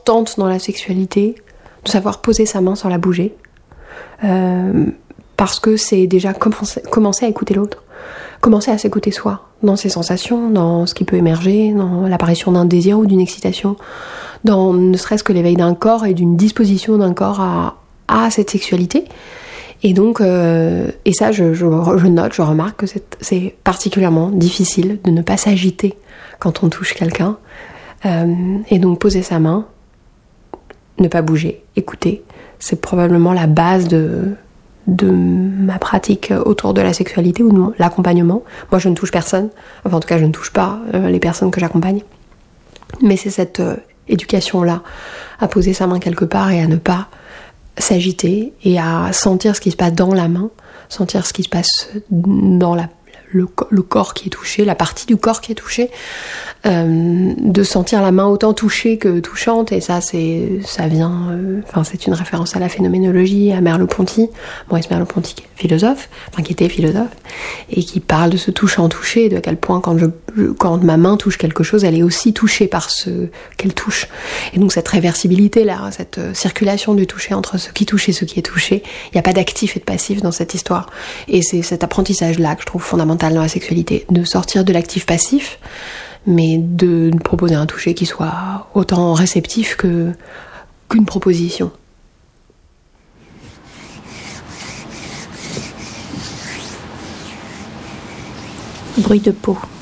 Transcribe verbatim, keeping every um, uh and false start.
importante dans la sexualité de savoir poser sa main sans la bouger. Euh, parce que c'est déjà commencer, commencer à écouter l'autre, commencer à s'écouter soi, dans ses sensations, dans ce qui peut émerger, dans l'apparition d'un désir ou d'une excitation, dans ne serait-ce que l'éveil d'un corps et d'une disposition d'un corps à, à cette sexualité. Et donc, euh, et ça je, je, je note, je remarque que c'est, c'est particulièrement difficile de ne pas s'agiter quand on touche quelqu'un. Euh, et donc poser sa main, ne pas bouger, écouter, c'est probablement la base de, de ma pratique autour de la sexualité ou de mon, l'accompagnement. Moi je ne touche personne, enfin en tout cas je ne touche pas euh, les personnes que j'accompagne. Mais c'est cette euh, éducation-là, à poser sa main quelque part et à ne pas s'agiter et à sentir ce qui se passe dans la main, sentir ce qui se passe dans la, le, le corps qui est touché, la partie du corps qui est touchée, euh, de sentir la main autant touchée que touchante. Et ça, c'est, ça vient, euh, enfin, c'est une référence à la phénoménologie, à Merleau-Ponty, Maurice Merleau-Ponty, philosophe, enfin qui était philosophe, et qui parle de ce touchant-touché, de à quel point quand je, je, quand ma main touche quelque chose, elle est aussi touchée par ce qu'elle touche. Et donc cette réversibilité là, cette circulation du toucher entre ce qui touche et ce qui est touché, il n'y a pas d'actif et de passif dans cette histoire. Et c'est cet apprentissage là que je trouve fondamental dans la sexualité, de sortir de l'actif passif, mais de proposer un toucher qui soit autant réceptif que, qu'une proposition. Bruit de peau.